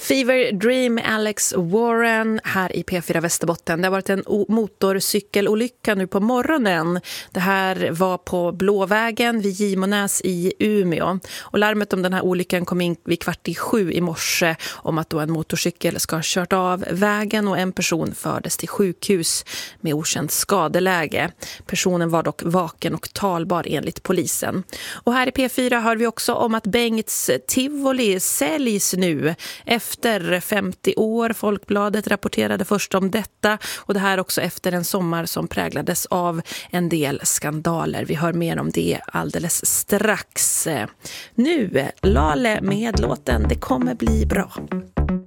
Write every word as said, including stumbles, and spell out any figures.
Fever Dream med Alex Warren här i P fyra Västerbotten. Det har varit en motorcykelolycka nu på morgonen. Det här var på Blåvägen vid Gimonäs i Umeå. Och larmet om den här olyckan kom in vid kvart i sju i morse om att då en motorcykel ska ha kört av vägen och en person fördes till sjukhus med okänt skadeläge. Personen var dock vaken och talbar enligt polisen. Och här i P fyra hör vi också om att Bengts Tivoli säljs nu efter femtio år. Folkbladet rapporterade först om detta och det här också efter en sommar som präglades av en del skandaler. Vi hör mer om det alldeles strax. Nu, Lale med låten Det kommer bli bra.